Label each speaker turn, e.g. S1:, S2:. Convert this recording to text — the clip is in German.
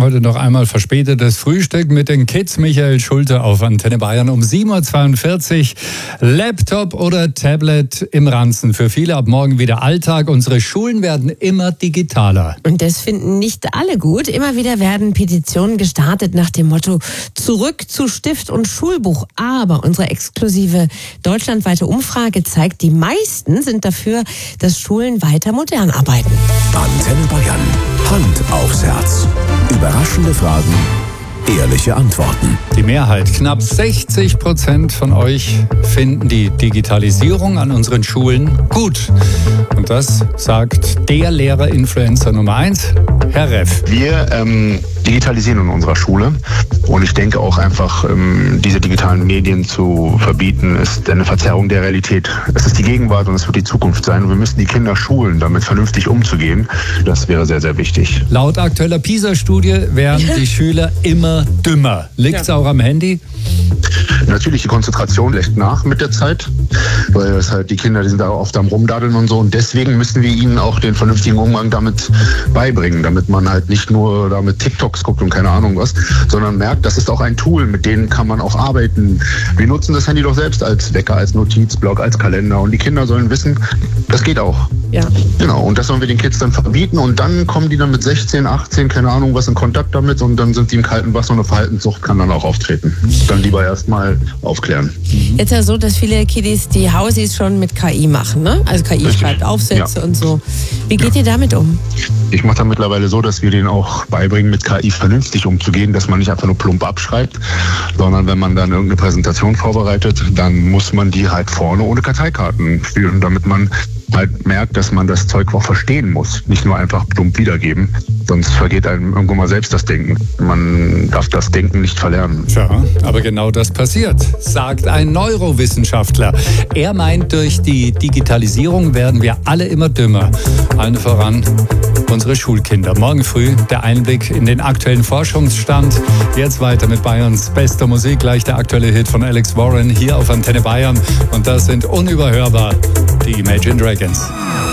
S1: heute noch einmal verspätetes Frühstück mit den Kids. Michael Schulte auf Antenne Bayern um 7.42 Uhr. Laptop oder Tablet im Ranzen. Für viele ab morgen wieder Alltag. Unsere Schulen werden immer digitaler.
S2: Und das finden nicht alle gut. Immer wieder werden Petitionen gestartet nach dem Motto zurück zu Stift und Schulbuch. Aber unsere exklusive deutschlandweite Umfrage zeigt, die meisten sind dafür, dass Schulen weiter modern arbeiten.
S3: Antenne Bayern. Hand aufs Herz. Überraschende Fragen, ehrliche Antworten.
S1: Die Mehrheit, knapp 60% von euch, finden die Digitalisierung an unseren Schulen gut. Und das sagt der Lehrer-Influencer Nummer 1, Herr Reff.
S4: Wir digitalisieren in unserer Schule. Und ich denke auch einfach, diese digitalen Medien zu verbieten, ist eine Verzerrung der Realität. Es ist die Gegenwart und es wird die Zukunft sein. Und wir müssen die Kinder schulen, damit vernünftig umzugehen. Das wäre sehr, sehr wichtig.
S1: Laut aktueller PISA-Studie werden die Schüler immer dümmer. Liegt es auch am Handy?
S4: Natürlich, die Konzentration lässt nach mit der Zeit, weil es halt die Kinder, die sind da oft am Rumdaddeln und so. Und deswegen müssen wir ihnen auch den vernünftigen Umgang damit beibringen, damit man halt nicht nur damit TikToks guckt und keine Ahnung was, sondern merkt, das ist auch ein Tool, mit denen kann man auch arbeiten. Wir nutzen das Handy doch selbst als Wecker, als Notizblock, als Kalender und die Kinder sollen wissen, das geht auch.
S2: Ja.
S4: Genau, und das sollen wir den Kids dann verbieten und dann kommen die dann mit 16, 18, keine Ahnung was in Kontakt damit und dann sind die im kalten Wasser und eine Verhaltenssucht kann dann auch auftreten. Dann lieber erstmal aufklären.
S2: Jetzt ja so, dass viele Kiddies die Hausis schon mit KI machen, ne? Also KI
S4: Richtig.
S2: schreibt Aufsätze
S4: Ja.
S2: und so. Wie geht ihr damit um?
S4: Ich mache da mittlerweile so, dass wir denen auch beibringen, mit KI vernünftig umzugehen, dass man nicht einfach nur plump abschreibt, sondern wenn man dann irgendeine Präsentation vorbereitet, dann muss man die halt vorne ohne Karteikarten führen, damit man halt merkt, dass man das Zeug auch verstehen muss, nicht nur einfach plump wiedergeben, sonst vergeht einem irgendwann mal selbst das Denken. Man darf das Denken nicht verlernen.
S1: Tja, aber genau das passiert, sagt ein Neurowissenschaftler. Er meint, durch die Digitalisierung werden wir alle immer dümmer. Allen voran unsere Schulkinder. Morgen früh der Einblick in den aktuellen Forschungsstand. Jetzt weiter mit Bayerns bester Musik. Gleich der aktuelle Hit von Alex Warren hier auf Antenne Bayern. Und das sind unüberhörbar die Imagine Dragons.